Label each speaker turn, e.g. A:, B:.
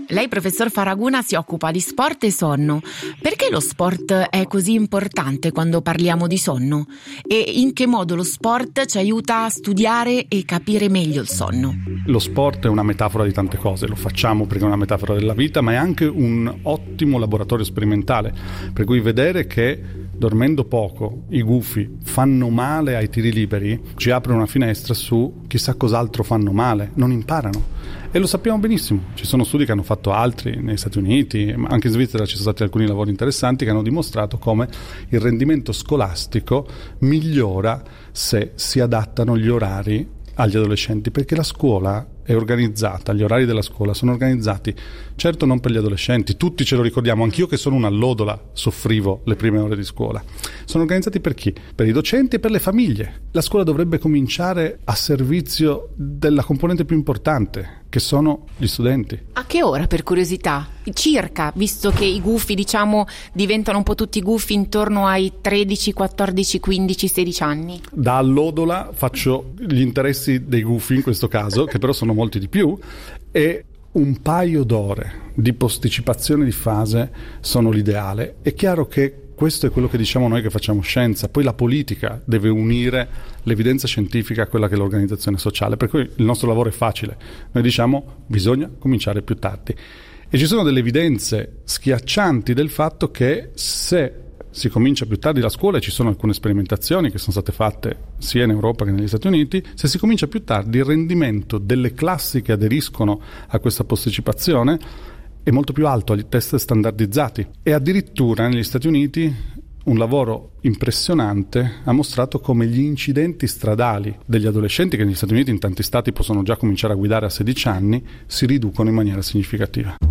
A: Lei, professor Faraguna, si occupa di sport e sonno. Perché lo sport è così importante quando parliamo di sonno? E in che modo lo sport ci aiuta a studiare e capire meglio il sonno?
B: Lo sport è una metafora di tante cose, lo facciamo perché è una metafora della vita, ma è anche un ottimo laboratorio sperimentale, per cui vedere che dormendo poco i gufi fanno male ai tiri liberi ci apre una finestra su chissà cos'altro fanno male, non imparano. E lo sappiamo benissimo, ci sono studi che hanno fatto altri negli Stati Uniti, ma anche in Svizzera ci sono stati alcuni lavori interessanti che hanno dimostrato come il rendimento scolastico migliora se si adattano gli orari agli adolescenti, perché la scuola è organizzata, gli orari della scuola sono organizzati, certo non per gli adolescenti, tutti ce lo ricordiamo, anch'io che sono una allodola soffrivo le prime ore di scuola. Sono organizzati per chi? Per i docenti e per le famiglie. La scuola dovrebbe cominciare a servizio della componente più importante, che sono gli studenti.
A: A che ora, per curiosità? Circa, visto che i gufi, diventano un po' tutti gufi intorno ai 13, 14, 15, 16 anni.
B: Da allodola faccio gli interessi dei gufi in questo caso, che però sono molti di più, e un paio d'ore di posticipazione di fase sono l'ideale. È chiaro che questo è quello che diciamo noi che facciamo scienza, poi la politica deve unire l'evidenza scientifica a quella che è l'organizzazione sociale, per cui il nostro lavoro è facile, noi diciamo bisogna cominciare più tardi. E ci sono delle evidenze schiaccianti del fatto che se si comincia più tardi la scuola, e ci sono alcune sperimentazioni che sono state fatte sia in Europa che negli Stati Uniti, se si comincia più tardi il rendimento delle classi che aderiscono a questa posticipazione è molto più alto agli test standardizzati. E addirittura negli Stati Uniti un lavoro impressionante ha mostrato come gli incidenti stradali degli adolescenti, che negli Stati Uniti in tanti stati possono già cominciare a 16 anni, si riducono in maniera significativa.